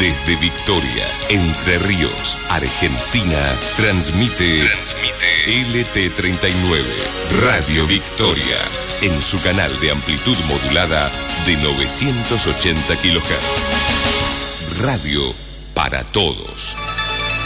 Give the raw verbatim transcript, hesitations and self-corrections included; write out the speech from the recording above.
Desde Victoria, Entre Ríos, Argentina, transmite, transmite L T treinta y nueve, Radio Victoria, en su canal de amplitud modulada de novecientos ochenta kilohertz. Radio para todos.